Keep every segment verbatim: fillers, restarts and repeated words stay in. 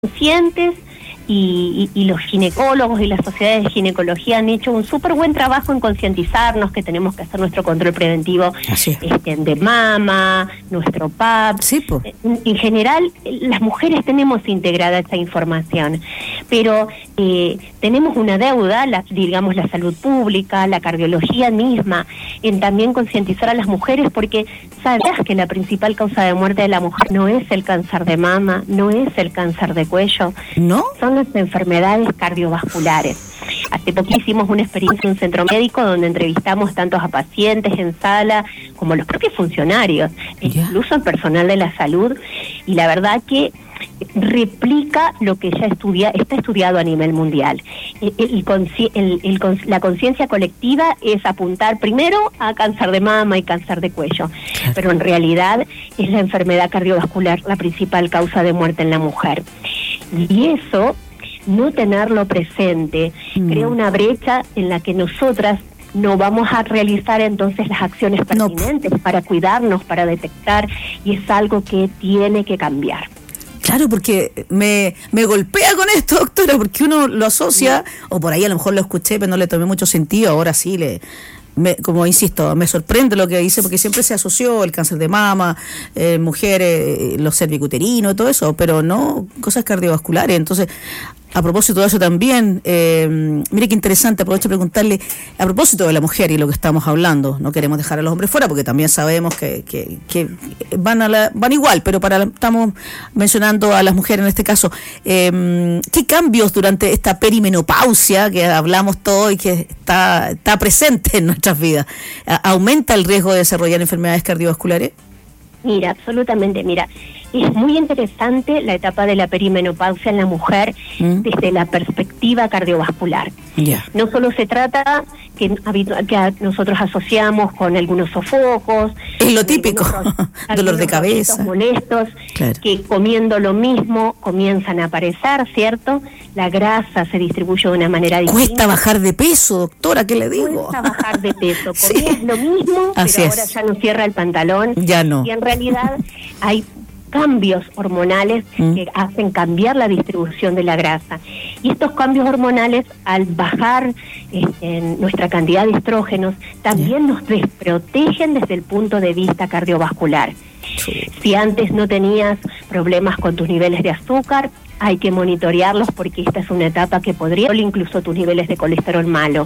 conscientes y, y, y los ginecólogos y las sociedades de ginecología han hecho un súper buen trabajo en concientizarnos que tenemos que hacer nuestro control preventivo este, de mama, nuestro P A P. Sí, pues. En, en general, las mujeres tenemos integrada esa información, pero eh, tenemos una deuda, la, digamos la salud pública, la cardiología misma, en también concientizar a las mujeres, porque sabes que la principal causa de muerte de la mujer no es el cáncer de mama, no es el cáncer de cuello, ¿no? Son las enfermedades cardiovasculares. Hace poco hicimos una experiencia en un centro médico donde entrevistamos tanto a pacientes en sala como a los propios funcionarios, yeah. incluso al personal de la salud, y la verdad que replica lo que ya estudia, está estudiado a nivel mundial. El, el, el, el, la conciencia colectiva es apuntar primero a cáncer de mama y cáncer de cuello, claro. pero en realidad es la enfermedad cardiovascular la principal causa de muerte en la mujer. Y eso, no tenerlo presente, mm. crea una brecha en la que nosotras no vamos a realizar entonces las acciones pertinentes no. para cuidarnos, para detectar, y es algo que tiene que cambiar. Claro, porque me, me golpea con esto, doctora, porque uno lo asocia, sí. o por ahí a lo mejor lo escuché, pero no le tomé mucho sentido, ahora sí le... Me, como insisto, me sorprende lo que dice, porque siempre se asoció el cáncer de mama, eh, mujeres, los cervicuterinos, todo eso, pero no cosas cardiovasculares. Entonces, a propósito de eso también, eh, mire qué interesante, aprovecho de preguntarle, a propósito de la mujer y lo que estamos hablando, no queremos dejar a los hombres fuera, porque también sabemos que, que, que van a la, van igual, pero para estamos mencionando a las mujeres en este caso. Eh, ¿Qué cambios durante esta perimenopausia, que hablamos todo y que está, está presente en nuestras vidas, aumenta el riesgo de desarrollar enfermedades cardiovasculares? Mira, absolutamente, mira, es muy interesante la etapa de la perimenopausia en la mujer mm. desde la perspectiva cardiovascular. Yeah. No solo se trata que, que nosotros asociamos con algunos sofocos, es lo típico, algunos, dolor de cabeza, molestos, claro. que comiendo lo mismo comienzan a aparecer, ¿cierto? La grasa se distribuye de una manera distinta. Cuesta bajar de peso, doctora, ¿qué le digo? Cuesta bajar de peso, comías sí. lo mismo, Así pero es. ahora ya no cierra el pantalón. Ya no. Y en realidad hay cambios hormonales mm. que hacen cambiar la distribución de la grasa. Y estos cambios hormonales, al bajar este, nuestra cantidad de estrógenos, también yeah. nos desprotegen desde el punto de vista cardiovascular. Sí. Si antes no tenías problemas con tus niveles de azúcar, hay que monitorearlos porque esta es una etapa que podría incluso tus niveles de colesterol malo.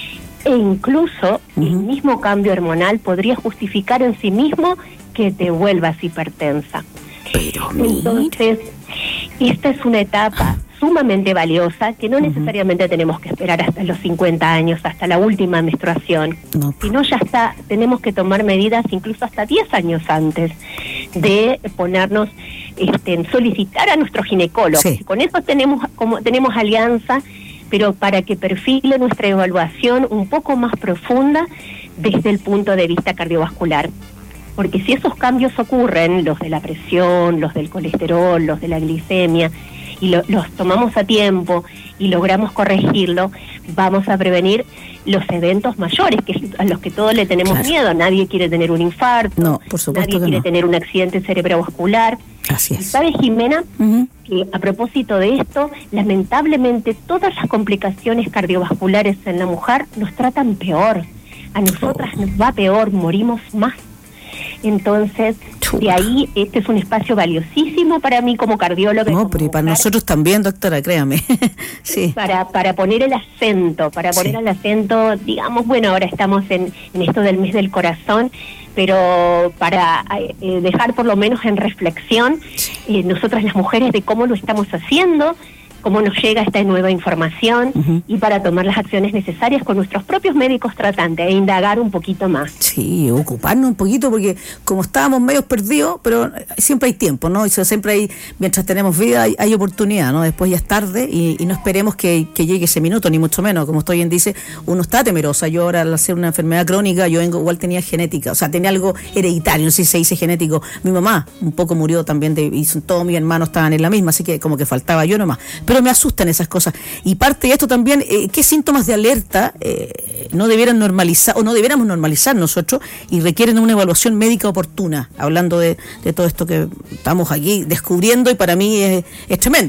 E incluso uh-huh. el mismo cambio hormonal podría justificar en sí mismo que te vuelvas hipertensa. Pero entonces, esta es una etapa sumamente valiosa que no uh-huh. necesariamente tenemos que esperar hasta los cincuenta años, hasta la última menstruación, no. sino ya está, tenemos que tomar medidas incluso hasta diez años antes de ponernos, este, solicitar a nuestro ginecólogo. Sí. Con eso tenemos, como tenemos alianza, pero para que perfile nuestra evaluación un poco más profunda desde el punto de vista cardiovascular. Porque si esos cambios ocurren, los de la presión, los del colesterol, los de la glicemia, y lo, los tomamos a tiempo y logramos corregirlo, vamos a prevenir los eventos mayores, que es a los que todos le tenemos claro. miedo. Nadie quiere tener un infarto, no, por supuesto nadie que quiere no. tener un accidente cerebrovascular. Así es. ¿Sabes, Jimena? Uh-huh. Que a propósito de esto, lamentablemente todas las complicaciones cardiovasculares en la mujer nos tratan peor. A nosotras oh. nos va peor, morimos más. Entonces, de ahí, este es un espacio valiosísimo para mí como cardióloga. No, como pero y para mujer, nosotros también, doctora, créame. sí. Para para poner el acento, para poner sí. el acento, digamos, bueno, ahora estamos en, en esto del mes del corazón, pero para eh, dejar por lo menos en reflexión, sí. eh, nosotras las mujeres, de cómo lo estamos haciendo, cómo nos llega esta nueva información uh-huh. y para tomar las acciones necesarias con nuestros propios médicos tratantes e indagar un poquito más. Sí, ocuparnos un poquito porque como estábamos medio perdidos, pero siempre hay tiempo, ¿no? Y siempre hay, mientras tenemos vida hay, hay oportunidad, ¿no? Después ya es tarde y, y no esperemos que, que llegue ese minuto, ni mucho menos. Como usted bien dice, uno está temerosa. Yo ahora al hacer una enfermedad crónica, yo vengo, igual tenía genética, o sea, tenía algo hereditario, no sé si se dice genético. Mi mamá un poco murió también, de, y todos mis hermanos estaban en la misma, así que como que faltaba yo nomás. Pero me asustan esas cosas. Y parte de esto también, eh, ¿qué síntomas de alerta eh, no debieran normalizar o no debiéramos normalizar nosotros y requieren una evaluación médica oportuna? Hablando de, de todo esto que estamos aquí descubriendo y para mí es, es tremendo.